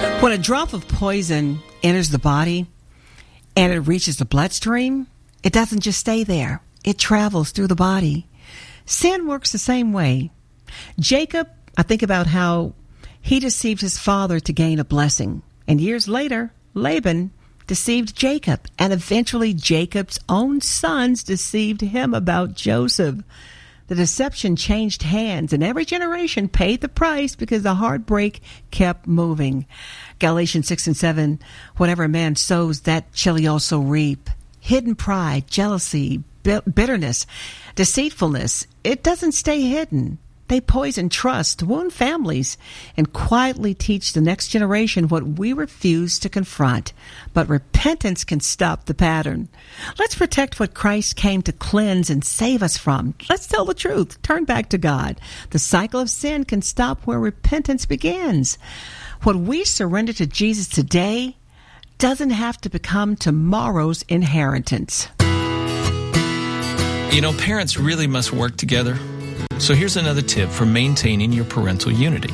When a drop of poison enters the body and it reaches the bloodstream, it doesn't just stay there. It travels through the body. Sin works the same way. Jacob, I think about how he deceived his father to gain a blessing. And years later, Laban deceived Jacob. And eventually Jacob's own sons deceived him about Joseph. The deception changed hands, and every generation paid the price because the heartbreak kept moving. Galatians 6 and 7, whatever a man sows, that shall he also reap. Hidden pride, jealousy, bitterness, deceitfulness, it doesn't stay hidden. They poison trust, wound families, and quietly teach the next generation what we refuse to confront. But repentance can stop the pattern. Let's protect what Christ came to cleanse and save us from. Let's tell the truth. Turn back to God. The cycle of sin can stop where repentance begins. What we surrender to Jesus today doesn't have to become tomorrow's inheritance. You know, parents really must work together. So here's another tip for maintaining your parental unity.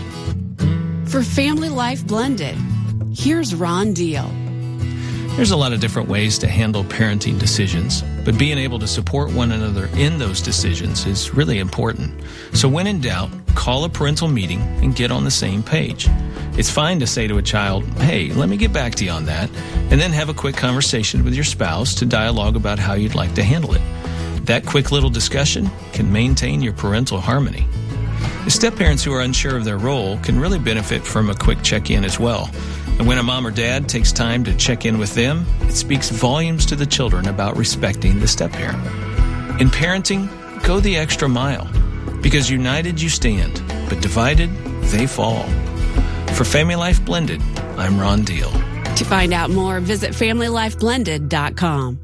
For Family Life Blended, here's Ron Deal. There's a lot of different ways to handle parenting decisions, but being able to support one another in those decisions is really important. So when in doubt, call a parental meeting and get on the same page. It's fine to say to a child, hey, let me get back to you on that, and then have a quick conversation with your spouse to dialogue about how you'd like to handle it. That quick little discussion can maintain your parental harmony. Step-parents who are unsure of their role can really benefit from a quick check-in as well. And when a mom or dad takes time to check in with them, it speaks volumes to the children about respecting the step-parent. In parenting, go the extra mile, because united you stand, but divided they fall. For Family Life Blended, I'm Ron Deal. To find out more, visit FamilyLifeBlended.com.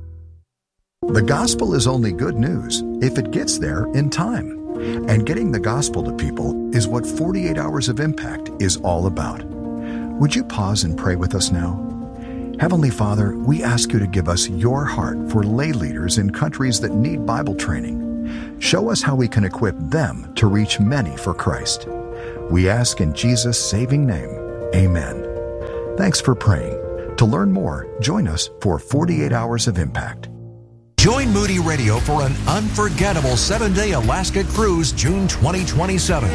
The gospel is only good news if it gets there in time. And getting the gospel to people is what 48 Hours of Impact is all about. Would you pause and pray with us now? Heavenly Father, we ask you to give us your heart for lay leaders in countries that need Bible training. Show us how we can equip them to reach many for Christ. We ask in Jesus' saving name, amen. Thanks for praying. To learn more, join us for 48 Hours of Impact. Join Moody Radio for an unforgettable 7-day Alaska cruise June 2027.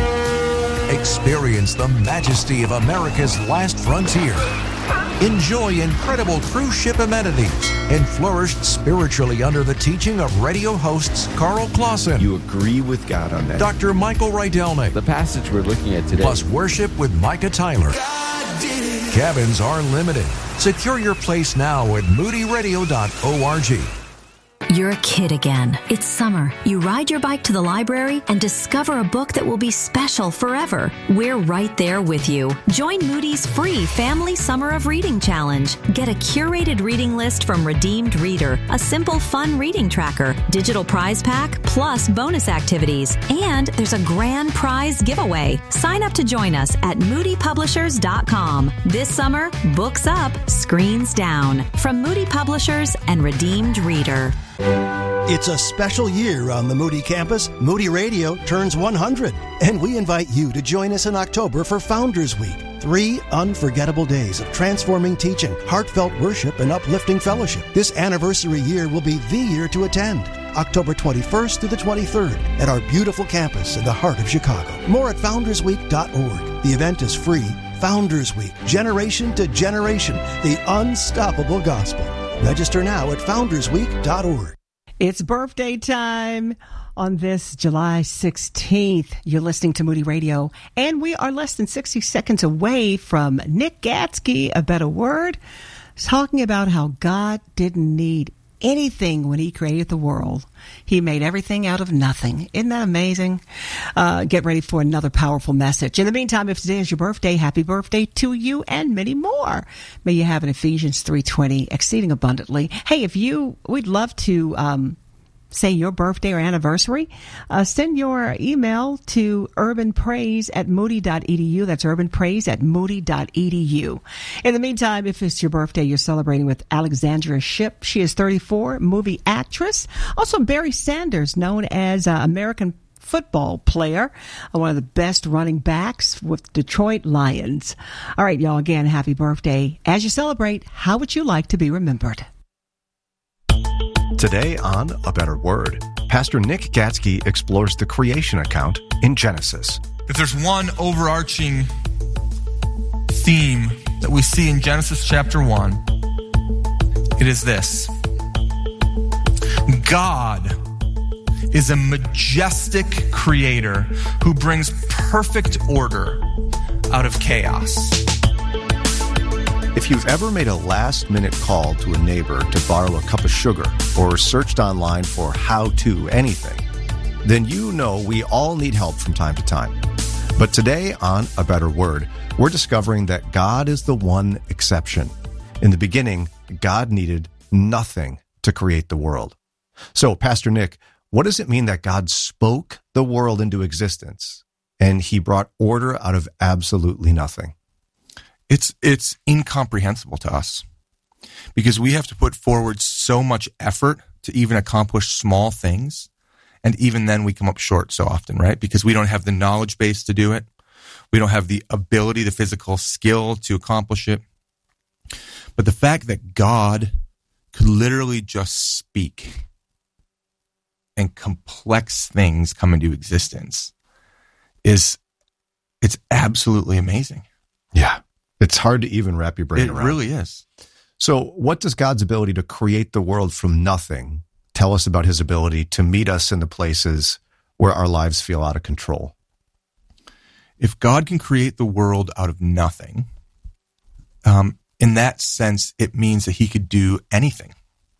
Experience the majesty of America's last frontier. Enjoy incredible cruise ship amenities and flourish spiritually under the teaching of radio hosts Carl Clausen. You agree with God on that. Dr. Michael Rydelnik. The passage we're looking at today. Plus worship with Micah Tyler. Cabins are limited. Secure your place now at moodyradio.org. You're a kid again. It's summer. You ride your bike to the library and discover a book that will be special forever. We're right there with you. Join Moody's free Family Summer of Reading Challenge. Get a curated reading list from Redeemed Reader, a simple, fun reading tracker, digital prize pack, plus bonus activities. And there's a grand prize giveaway. Sign up to join us at moodypublishers.com. This summer, books up, screens down. From Moody Publishers and Redeemed Reader. It's a special year on the Moody campus. Moody Radio turns 100, and we invite you to join us in October for Founders Week. 3 unforgettable days of transforming teaching, heartfelt worship, and uplifting fellowship. This anniversary year will be the year to attend. October 21st through the 23rd at our beautiful campus in the heart of Chicago. More at foundersweek.org. The event is free. Founders Week, generation to generation, the unstoppable gospel. Register now at foundersweek.org. It's birthday time on this July 16th. You're listening to Moody Radio, and we are less than 60 seconds away from Nick Gatsky, A Better Word, talking about how God didn't need anything when he created the world. He made everything out of nothing. Isn't that amazing? Get ready for another powerful message. In the meantime, if today is your birthday, happy birthday to you and many more. May you have an Ephesians 3:20 exceeding abundantly. Hey, we'd love to say your birthday or anniversary, send your email to urbanpraise@moody.edu. That's urbanpraise@moody.edu. In the meantime, if it's your birthday, you're celebrating with Alexandra Shipp. She is 34, movie actress. Also, Barry Sanders, known as American football player, one of the best running backs with Detroit Lions. All right, y'all, again, happy birthday. As you celebrate, how would you like to be remembered? Today on A Better Word, Pastor Nick Gatsky explores the creation account in Genesis. If there's one overarching theme that we see in Genesis chapter 1, it is this. God is a majestic creator who brings perfect order out of chaos. If you've ever made a last-minute call to a neighbor to borrow a cup of sugar or searched online for how-to anything, then you know we all need help from time to time. But today on A Better Word, we're discovering that God is the one exception. In the beginning, God needed nothing to create the world. So, Pastor Nick, what does it mean that God spoke the world into existence and he brought order out of absolutely nothing? It's incomprehensible to us because we have to put forward so much effort to even accomplish small things. And even then we come up short so often, right? Because we don't have the knowledge base to do it. We don't have the ability, the physical skill to accomplish it. But the fact that God could literally just speak and complex things come into existence it's absolutely amazing. Yeah. It's hard to even wrap your brain around. It really is. So what does God's ability to create the world from nothing tell us about his ability to meet us in the places where our lives feel out of control? If God can create the world out of nothing, in that sense, it means that he could do anything.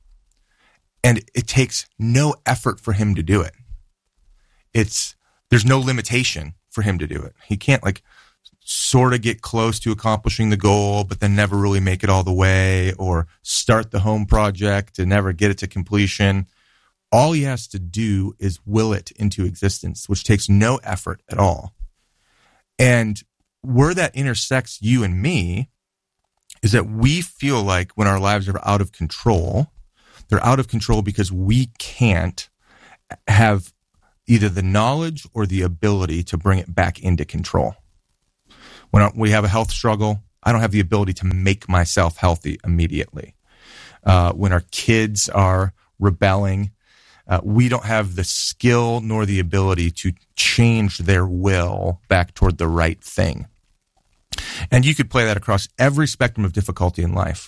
And it takes no effort for him to do it. There's no limitation for him to do it. He can't sort of get close to accomplishing the goal, but then never really make it all the way, or start the home project and never get it to completion. All he has to do is will it into existence, which takes no effort at all. And where that intersects you and me is that we feel like when our lives are out of control, they're out of control because we can't have either the knowledge or the ability to bring it back into control. When we have a health struggle, I don't have the ability to make myself healthy immediately. When our kids are rebelling, we don't have the skill nor the ability to change their will back toward the right thing. And you could play that across every spectrum of difficulty in life.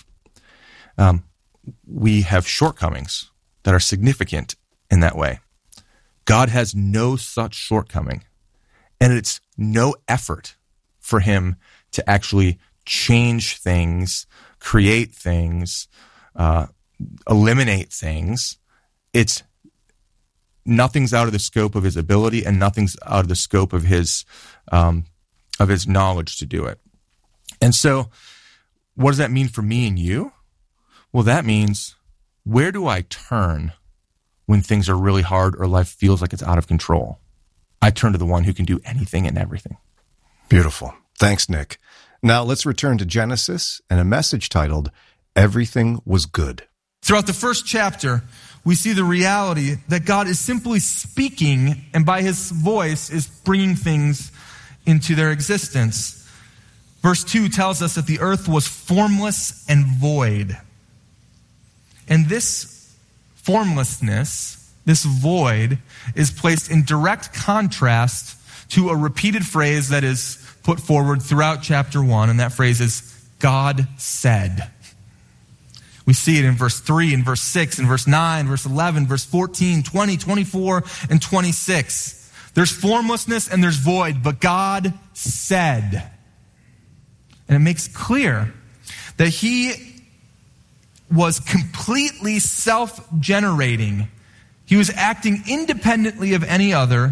We have shortcomings that are significant in that way. God has no such shortcoming, and it's no effort for him to actually change things, create things, eliminate things. Nothing's out of the scope of his ability, and nothing's out of the scope of his knowledge to do it. And so, what does that mean for me and you? Well, that means, where do I turn when things are really hard or life feels like it's out of control? I turn to the one who can do anything and everything. Beautiful. Thanks, Nick. Now let's return to Genesis and a message titled, Everything Was Good. Throughout the first chapter, we see the reality that God is simply speaking, and by his voice is bringing things into their existence. Verse 2 tells us that the earth was formless and void. And this formlessness, this void, is placed in direct contrast to a repeated phrase that is put forward throughout chapter 1, and that phrase is, God said. We see it in verse 3, in verse 6, in verse 9, verse 11, verse 14, 20, 24, and 26. There's formlessness and there's void, but God said. And it makes clear that he was completely self-generating. He was acting independently of any other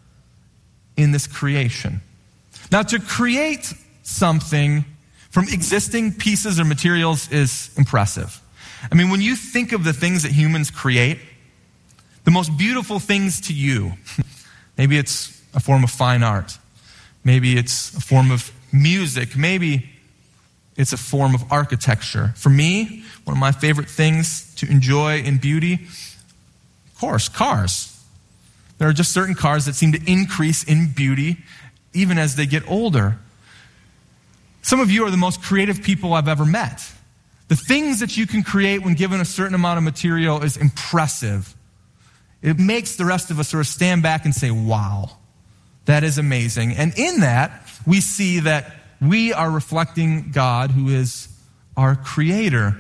in this creation. Now, to create something from existing pieces or materials is impressive. I mean, when you think of the things that humans create, the most beautiful things to you, maybe it's a form of fine art, maybe it's a form of music, maybe it's a form of architecture. For me, one of my favorite things to enjoy in beauty, of course, cars. There are just certain cars that seem to increase in beauty even as they get older. Some of you are the most creative people I've ever met. The things that you can create when given a certain amount of material is impressive. It makes the rest of us sort of stand back and say, wow, that is amazing. And in that, we see that we are reflecting God, who is our creator.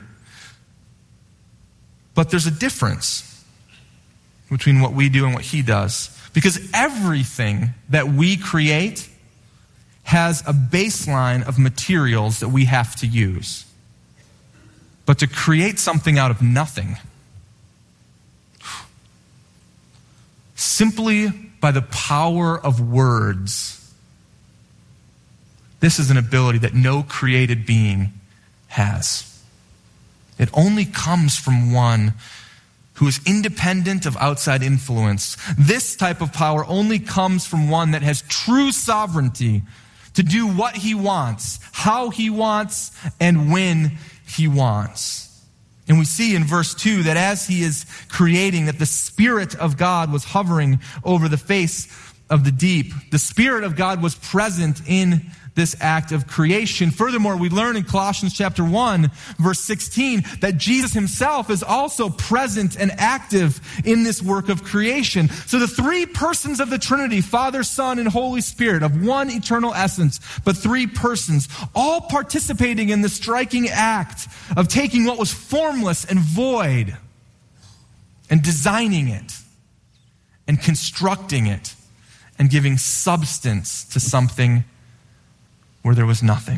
But there's a difference between what we do and what he does. Because everything that we create has a baseline of materials that we have to use. But to create something out of nothing, simply by the power of words, this is an ability that no created being has. It only comes from one who is independent of outside influence. This type of power only comes from one that has true sovereignty to do what he wants, how he wants, and when he wants. And we see in verse 2 that as he is creating, that the Spirit of God was hovering over the face of the deep. The Spirit of God was present in this act of creation. Furthermore, we learn in Colossians chapter 1, verse 16, that Jesus himself is also present and active in this work of creation. So the three persons of the Trinity, Father, Son, and Holy Spirit, of one eternal essence, but three persons, all participating in the striking act of taking what was formless and void and designing it and constructing it and giving substance to something where there was nothing.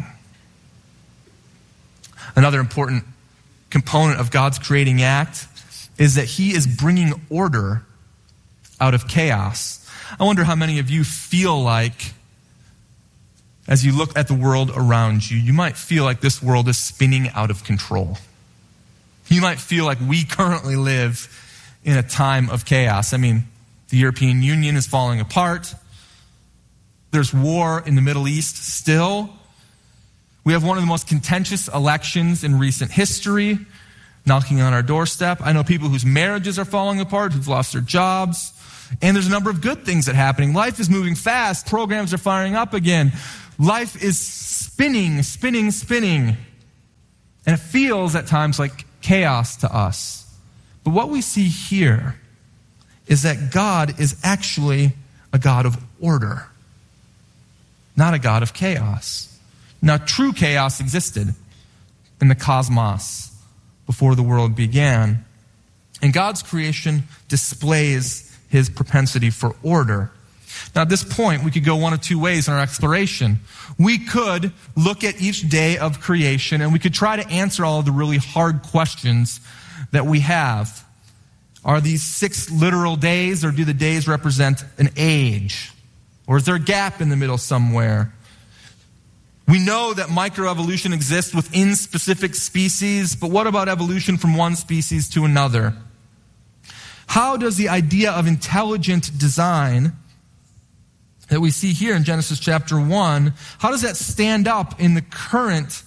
Another important component of God's creating act is that he is bringing order out of chaos. I wonder how many of you feel like, as you look at the world around you, you might feel like this world is spinning out of control. You might feel like we currently live in a time of chaos. I mean, the European Union is falling apart. There's war in the Middle East still. We have one of the most contentious elections in recent history knocking on our doorstep. I know people whose marriages are falling apart, who've lost their jobs. And there's a number of good things that are happening. Life is moving fast. Programs are firing up again. Life is spinning. And it feels at times like chaos to us. But what we see here is that God is actually a God of order, not a God of chaos. Now, true chaos existed in the cosmos before the world began. And God's creation displays his propensity for order. Now, at this point, we could go one of two ways in our exploration. We could look at each day of creation and we could try to answer all of the really hard questions that we have. Are these 6 literal days, or do the days represent an age? Or is there a gap in the middle somewhere? We know that microevolution exists within specific species, but what about evolution from one species to another? How does the idea of intelligent design that we see here in Genesis chapter 1, how does that stand up in the current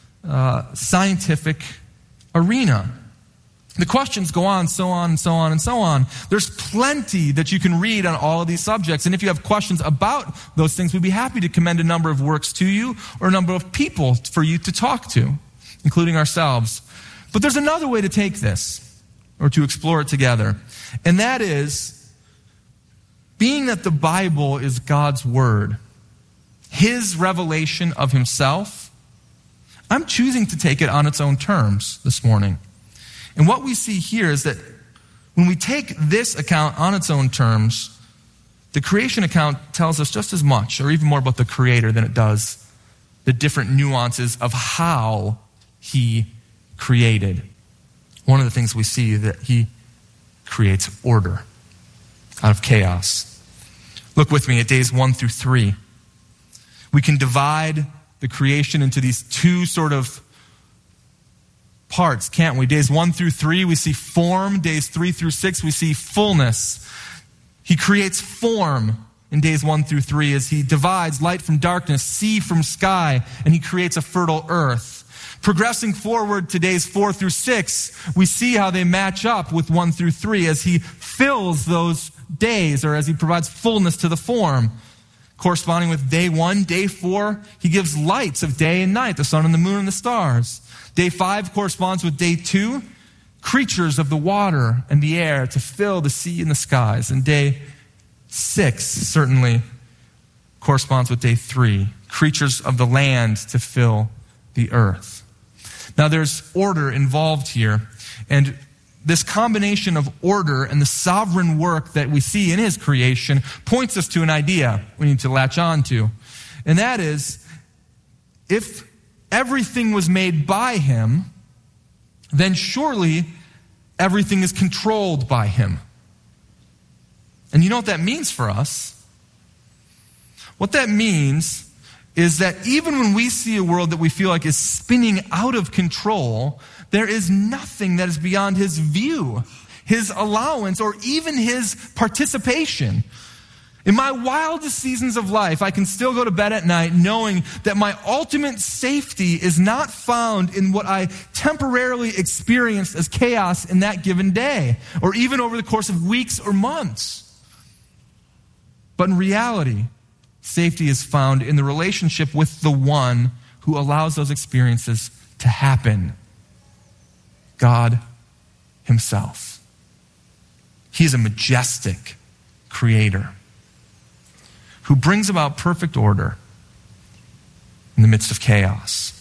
scientific arena? The questions go on, so on, and so on, and so on. There's plenty that you can read on all of these subjects. And if you have questions about those things, we'd be happy to commend a number of works to you or a number of people for you to talk to, including ourselves. But there's another way to take this, or to explore it together. And that is, being that the Bible is God's word, his revelation of himself, I'm choosing to take it on its own terms this morning. And what we see here is that when we take this account on its own terms, the creation account tells us just as much, or even more, about the Creator than it does the different nuances of how he created. One of the things we see is that he creates order out of chaos. Look with me at days 1 through 3. We can divide the creation into these two sort of parts, can't we? Days 1 through 3, we see form. Days 3 through 6, we see fullness. He creates form in days 1 through 3 as he divides light from darkness, sea from sky, and he creates a fertile earth. Progressing forward to days 4 through 6, we see how they match up with 1 through 3 as he fills those days, or as he provides fullness to the form. Corresponding with day 1, day 4, he gives lights of day and night, the sun and the moon and the stars. Day 5 corresponds with day 2, creatures of the water and the air to fill the sea and the skies. And day 6 certainly corresponds with day 3, creatures of the land to fill the earth. Now there's order involved here, and this combination of order and the sovereign work that we see in his creation points us to an idea we need to latch on to. And that is, if everything was made by him, then surely everything is controlled by him. And you know what that means for us? What that means is that even when we see a world that we feel like is spinning out of control, there is nothing that is beyond his view, his allowance, or even his participation. In my wildest seasons of life, I can still go to bed at night knowing that my ultimate safety is not found in what I temporarily experienced as chaos in that given day, or even over the course of weeks or months. But in reality, safety is found in the relationship with the one who allows those experiences to happen. God himself. He is a majestic creator who brings about perfect order in the midst of chaos.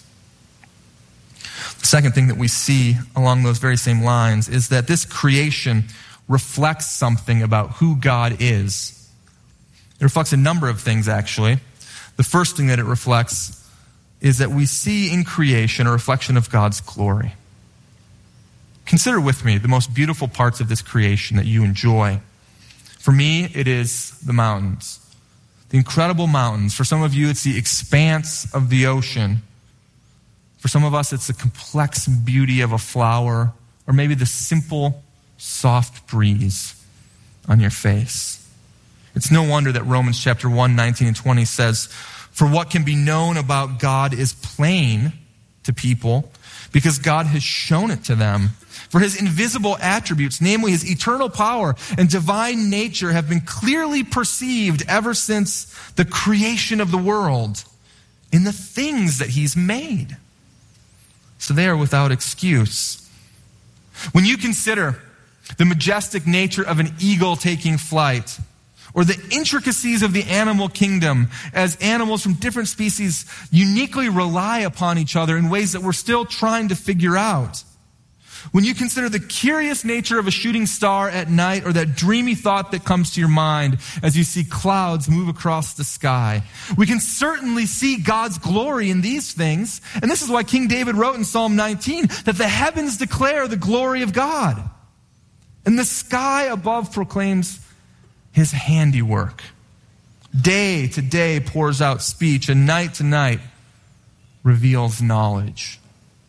The second thing that we see along those very same lines is that this creation reflects something about who God is. It reflects a number of things, actually. The first thing that it reflects is that we see in creation a reflection of God's glory. Consider with me the most beautiful parts of this creation that you enjoy. For me, it is the mountains. The incredible mountains. For some of you, it's the expanse of the ocean. For some of us, it's the complex beauty of a flower, or maybe the simple, soft breeze on your face. It's no wonder that Romans chapter 1, 19 and 20 says, "For what can be known about God is plain to people, because God has shown it to them. For his invisible attributes, namely his eternal power and divine nature, have been clearly perceived ever since the creation of the world in the things that he's made." So they are without excuse. When you consider the majestic nature of an eagle taking flight, or the intricacies of the animal kingdom as animals from different species uniquely rely upon each other in ways that we're still trying to figure out. When you consider the curious nature of a shooting star at night, or that dreamy thought that comes to your mind as you see clouds move across the sky, we can certainly see God's glory in these things. And this is why King David wrote in Psalm 19 that the heavens declare the glory of God, and the sky above proclaims his handiwork. Day to day pours out speech, and night to night reveals knowledge.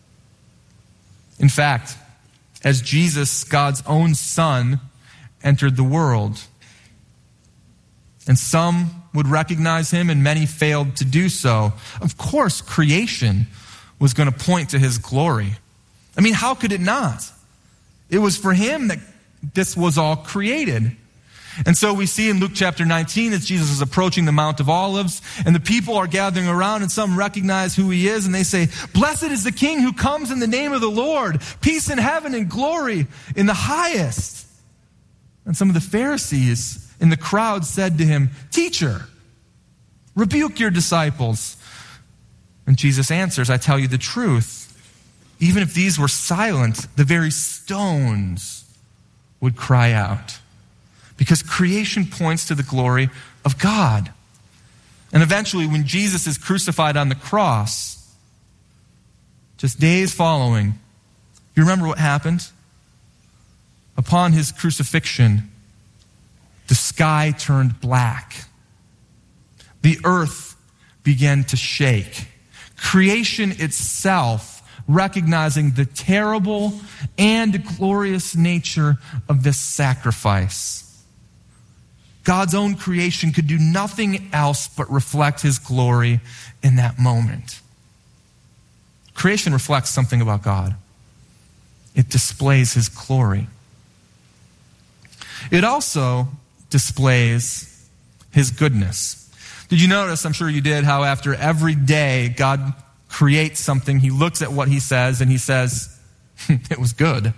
In fact, as Jesus, God's own Son, entered the world, and some would recognize him and many failed to do so, of course creation was going to point to his glory. I mean, how could it not? It was for him that this was all created. And so we see in Luke chapter 19 as Jesus is approaching the Mount of Olives, and the people are gathering around, and some recognize who he is, and they say, "Blessed is the King who comes in the name of the Lord, peace in heaven and glory in the highest." And some of the Pharisees in the crowd said to him, "Teacher, rebuke your disciples." And Jesus answers, "I tell you the truth, even if these were silent, the very stones would cry out." Because creation points to the glory of God. And eventually, when Jesus is crucified on the cross, just days following, you remember what happened? Upon his crucifixion, the sky turned black. The earth began to shake. Creation itself recognizing the terrible and glorious nature of this sacrifice. God's own creation could do nothing else but reflect his glory in that moment. Creation reflects something about God. It displays his glory. It also displays his goodness. Did you notice, I'm sure you did, how after every day God creates something, he looks at what he says and he says, it was good.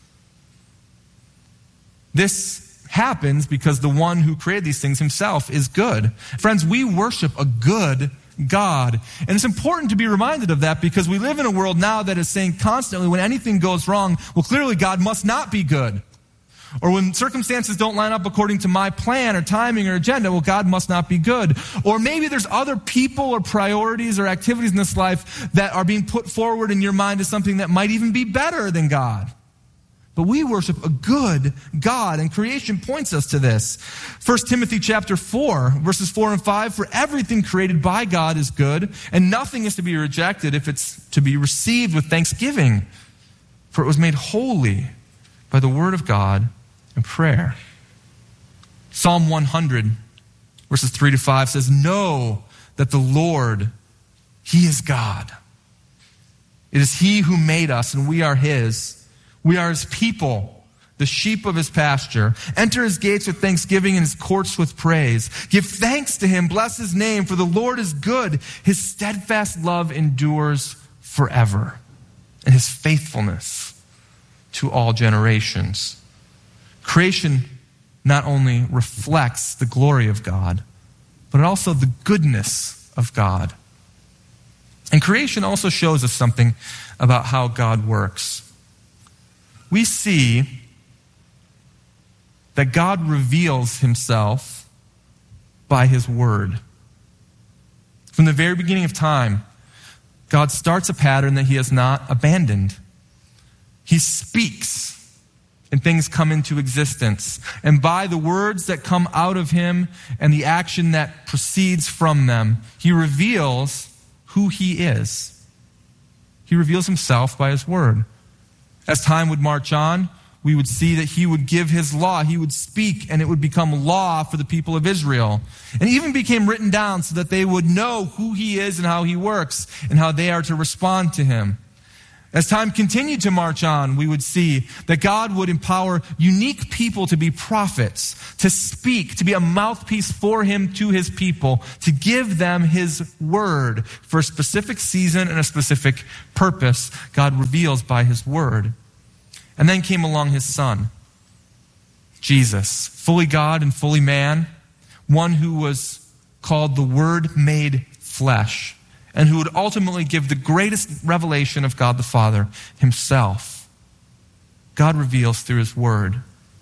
This happens because the one who created these things himself is good. Friends, we worship a good God. And it's important to be reminded of that because we live in a world now that is saying constantly when anything goes wrong, well, clearly God must not be good. Or when circumstances don't line up according to my plan or timing or agenda, well, God must not be good. Or maybe there's other people or priorities or activities in this life that are being put forward in your mind as something that might even be better than God. But we worship a good God, and creation points us to this. 1 Timothy chapter 4, verses 4 and 5, for everything created by God is good, and nothing is to be rejected if it's to be received with thanksgiving. For it was made holy by the word of God and prayer. Psalm 100, verses 3 to 5 says, know that the Lord, He is God. It is He who made us, and we are His. We are His people, the sheep of His pasture. Enter His gates with thanksgiving and His courts with praise. Give thanks to Him, bless His name, for the Lord is good. His steadfast love endures forever, and His faithfulness to all generations. Creation not only reflects the glory of God, but also the goodness of God. And creation also shows us something about how God works. We see that God reveals Himself by His word. From the very beginning of time, God starts a pattern that He has not abandoned. He speaks, and things come into existence. And by the words that come out of Him and the action that proceeds from them, He reveals who He is. He reveals Himself by His word. As time would march on, we would see that He would give His law. He would speak, and it would become law for the people of Israel. And it even became written down so that they would know who He is and how He works and how they are to respond to Him. As time continued to march on, we would see that God would empower unique people to be prophets, to speak, to be a mouthpiece for Him to His people, to give them His word for a specific season and a specific purpose God reveals by His word. And then came along His Son, Jesus, fully God and fully man, one who was called the Word made flesh, and who would ultimately give the greatest revelation of God the Father Himself. God reveals through His word.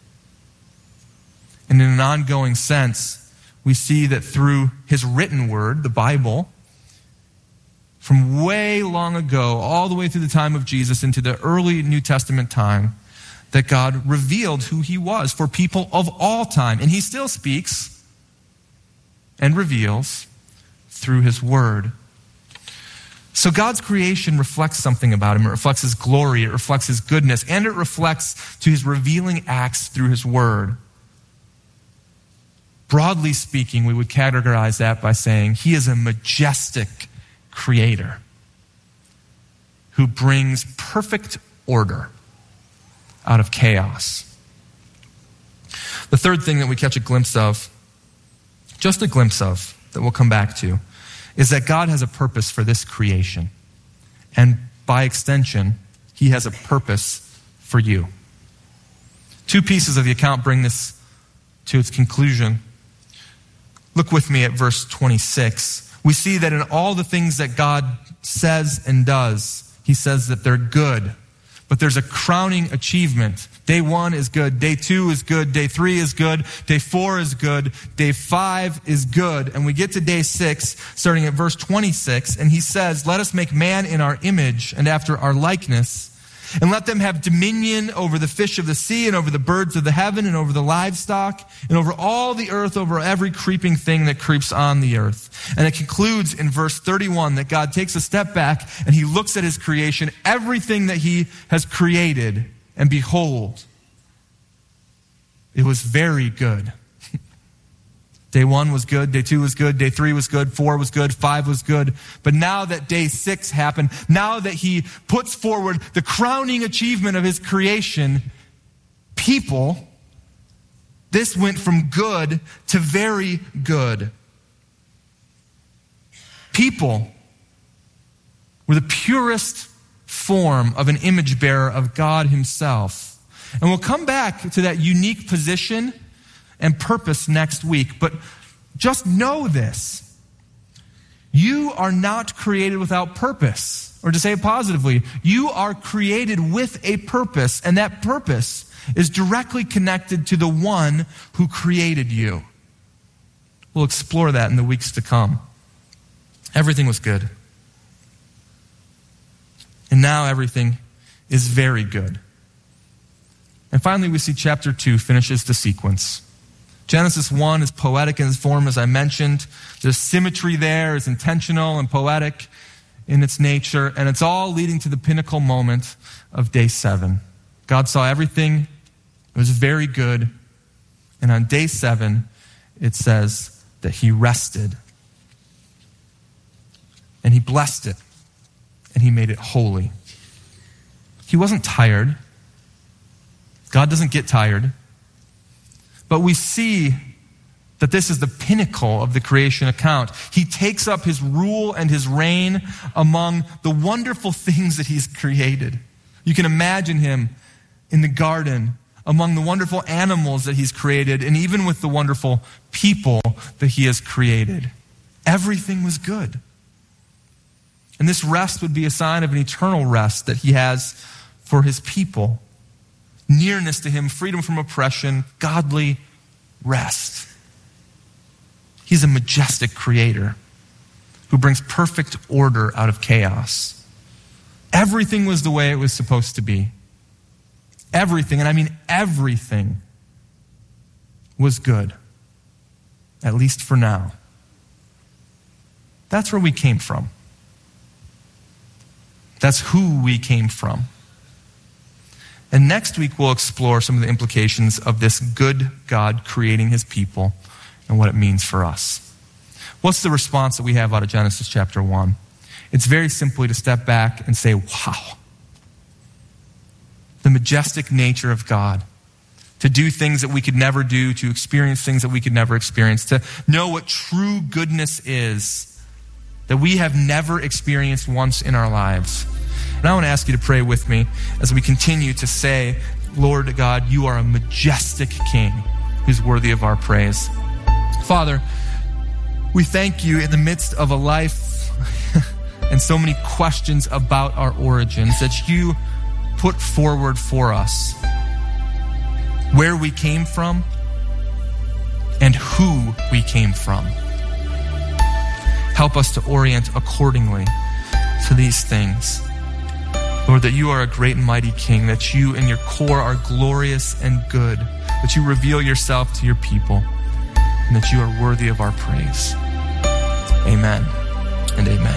And in an ongoing sense, we see that through His written word, the Bible, from way long ago, all the way through the time of Jesus into the early New Testament time, that God revealed who He was for people of all time. And He still speaks and reveals through His word. So God's creation reflects something about Him. It reflects His glory, it reflects His goodness, and it reflects to His revealing acts through His word. Broadly speaking, we would categorize that by saying He is a majestic creator who brings perfect order out of chaos. The third thing that we catch a glimpse of, just a glimpse of, that we'll come back to, is that God has a purpose for this creation. And by extension, He has a purpose for you. Two pieces of the account bring this to its conclusion. Look with me at verse 26. We see that in all the things that God says and does, He says that they're good. But there's a crowning achievement. Day 1 is good. Day 2 is good. Day 3 is good. Day 4 is good. Day 5 is good. And we get to day 6, starting at verse 26, and He says, let us make man in our image and after our likeness, and let them have dominion over the fish of the sea and over the birds of the heaven and over the livestock and over all the earth, over every creeping thing that creeps on the earth. And it concludes in verse 31 that God takes a step back and He looks at His creation, everything that He has created, and behold, it was very good. Day 1 was good, day 2 was good, day 3 was good, 4 was good, 5 was good. But now that day 6 happened, now that He puts forward the crowning achievement of His creation, people, This went from good to very good. People were the purest form of an image bearer of God himself. And we'll come back to that unique position and purpose next week. But just know this. You are not created without purpose. Or to say it positively, you are created with a purpose. And that purpose is directly connected to the one who created you. We'll explore that in the weeks to come. Everything was good. And now everything is very good. And finally, we see chapter 2 finishes the sequence. Genesis 1 is poetic in its form, as I mentioned. There's symmetry there, it's intentional and poetic in its nature, and it's all leading to the pinnacle moment of day 7. God saw everything, it was very good, and on day 7, it says that he rested, and he blessed it, and he made it holy. He wasn't tired. God doesn't get tired. But we see that this is the pinnacle of the creation account. He takes up his rule and his reign among the wonderful things that he's created. You can imagine him in the garden among the wonderful animals that he's created, and even with the wonderful people that he has created. Everything was good. And this rest would be a sign of an eternal rest that he has for his people. Nearness to him, freedom from oppression, godly rest. He's a majestic creator who brings perfect order out of chaos. Everything was the way it was supposed to be. Everything, and I mean everything, was good. At least for now. That's where we came from. That's who we came from. And next week, we'll explore some of the implications of this good God creating his people and what it means for us. What's the response that we have out of Genesis chapter 1? It's very simply to step back and say, wow. The majestic nature of God. To do things that we could never do, to experience things that we could never experience, to know what true goodness is that we have never experienced once in our lives. And I want to ask you to pray with me as we continue to say, Lord God, you are a majestic King who's worthy of our praise. Father, we thank you in the midst of a life and so many questions about our origins that you put forward for us. Where we came from and who we came from. Help us to orient accordingly to these things. Lord, that you are a great and mighty King, that you in your core are glorious and good, that you reveal yourself to your people, and that you are worthy of our praise. Amen and amen.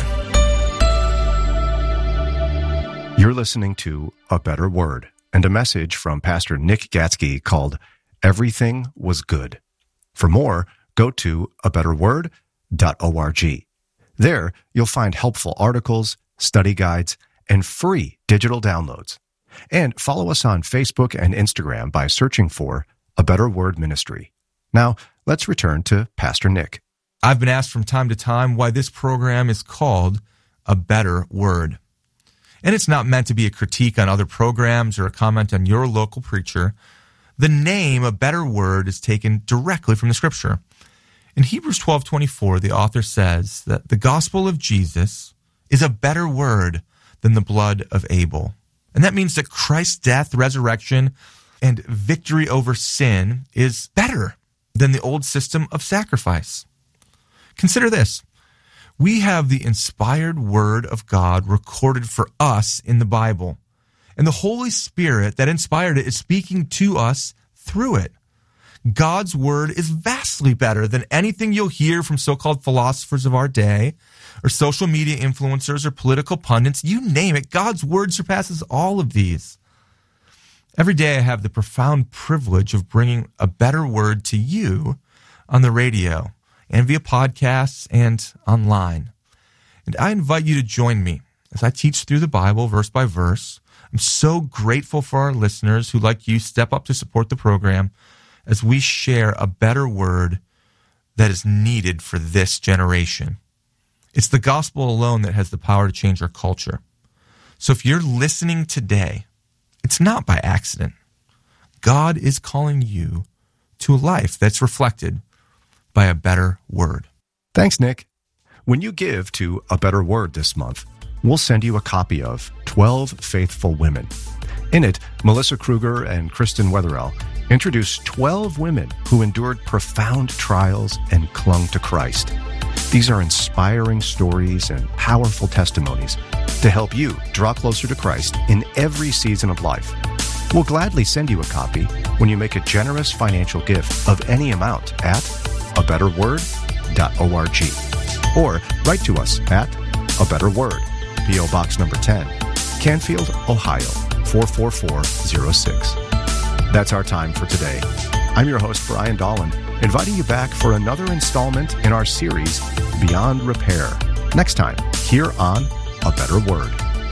You're listening to A Better Word and a message from Pastor Nick Gatsky called Everything Was Good. For more, go to abetterword.org. There, you'll find helpful articles, study guides, and free digital downloads. And follow us on Facebook and Instagram by searching for A Better Word Ministry. Now, let's return to Pastor Nick. I've been asked from time to time why this program is called A Better Word. And it's not meant to be a critique on other programs or a comment on your local preacher. The name A Better Word is taken directly from the Scripture. In Hebrews 12:24, the author says that the gospel of Jesus is a better word than the blood of Abel. And that means that Christ's death, resurrection, and victory over sin is better than the old system of sacrifice. Consider this. We have the inspired word of God recorded for us in the Bible. And the Holy Spirit that inspired it is speaking to us through it. God's word is vastly better than anything you'll hear from so-called philosophers of our day, or social media influencers, or political pundits. You name it, God's word surpasses all of these. Every day I have the profound privilege of bringing a better word to you on the radio and via podcasts and online. And I invite you to join me as I teach through the Bible verse by verse. I'm so grateful for our listeners who, like you, step up to support the program. as we share a better word that is needed for this generation. It's the gospel alone that has the power to change our culture. So if you're listening today, it's not by accident. God is calling you to a life that's reflected by a better word. Thanks, Nick. When you give to A Better Word this month, we'll send you a copy of 12 Faithful Women. In it, Melissa Kruger and Kristen Wetherell introduce 12 women who endured profound trials and clung to Christ. These are inspiring stories and powerful testimonies to help you draw closer to Christ in every season of life. We'll gladly send you a copy when you make a generous financial gift of any amount at abetterword.org. Or write to us at A Better Word, P.O. Box number 10, Canfield, Ohio, 44406. That's our time for today. I'm your host, Brian Dolan, inviting you back for another installment in our series, Beyond Repair, next time here on A Better Word.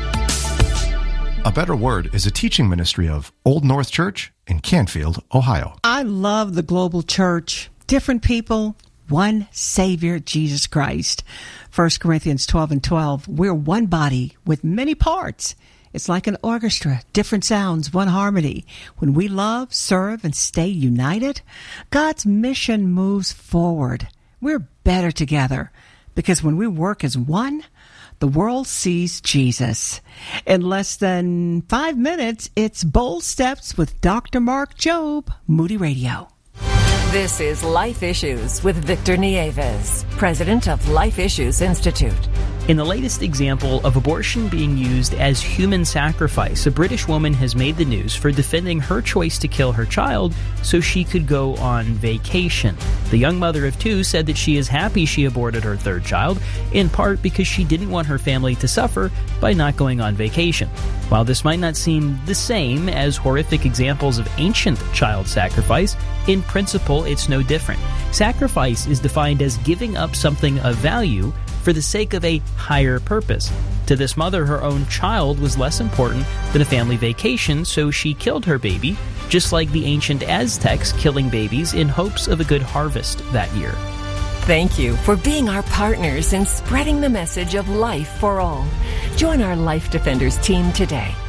A Better Word is a teaching ministry of Old North Church in Canfield, Ohio. I love the global church. Different people, one Savior, Jesus Christ. 1 Corinthians 12:12. We're one body with many parts. It's like an orchestra, different sounds, one harmony. When we love, serve, and stay united, God's mission moves forward. We're better together because when we work as one, the world sees Jesus. In less than 5 minutes, it's Bold Steps with Dr. Mark Jobe, Moody Radio. This is Life Issues with Victor Nieves, president of Life Issues Institute. In the latest example of abortion being used as human sacrifice, a British woman has made the news for defending her choice to kill her child so she could go on vacation. The young mother of two said that she is happy she aborted her third child, in part because she didn't want her family to suffer by not going on vacation. While this might not seem the same as horrific examples of ancient child sacrifice, in principle it's no different. Sacrifice is defined as giving up something of value for the sake of a higher purpose. To this mother, her own child was less important than a family vacation, so she killed her baby, just like the ancient Aztecs killing babies in hopes of a good harvest that year. Thank you for being our partners in spreading the message of life for all. Join our Life Defenders team today